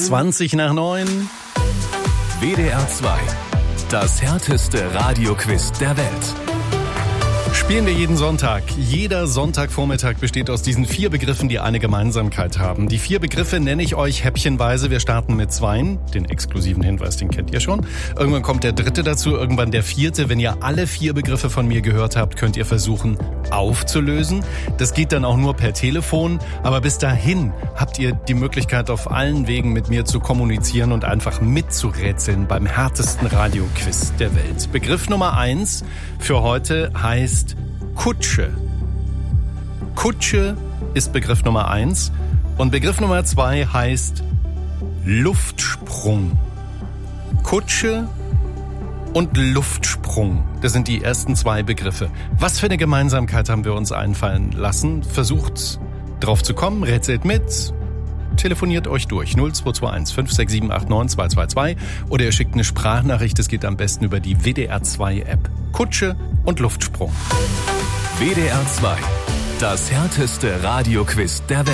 20 nach 9. WDR 2. Das härteste Radioquiz der Welt. Spielen wir jeden Sonntag. Jeder Sonntagvormittag besteht aus diesen 4 Begriffen, die eine Gemeinsamkeit haben. Die 4 Begriffe nenne ich euch häppchenweise. Wir starten mit 2. Den exklusiven Hinweis, den kennt ihr schon. Irgendwann kommt der 3. dazu, irgendwann der 4. Wenn ihr alle 4 Begriffe von mir gehört habt, könnt ihr versuchen aufzulösen. Das geht dann auch nur per Telefon. Aber bis dahin habt ihr die Möglichkeit, auf allen Wegen mit mir zu kommunizieren und einfach mitzurätseln beim härtesten Radioquiz der Welt. Begriff Nummer 1 für heute heißt Kutsche. Kutsche ist Begriff Nummer 1 und Begriff Nummer 2 heißt Luftsprung. Kutsche und Luftsprung, das sind die ersten 2 Begriffe. Was für eine Gemeinsamkeit haben wir uns einfallen lassen? Versucht drauf zu kommen, rätselt mit, telefoniert euch durch 0221 56789 222 oder ihr schickt eine Sprachnachricht, das geht am besten über die WDR 2 App. Kutsche und Luftsprung. WDR 2. Das härteste Radioquiz der Welt.